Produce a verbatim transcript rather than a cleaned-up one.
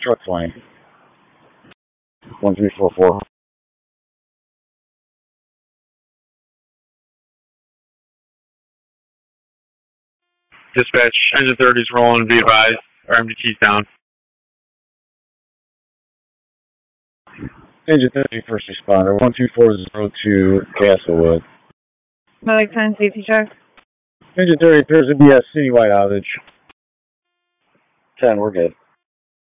truck flying. one three four four. Dispatch, engine thirty's rolling, be advised. Our M D T's down. Engine thirty, first responder, one two four zero two, Castlewood. Medic ten, safety check. Engine thirty appears to be a citywide outage. ten, we're good.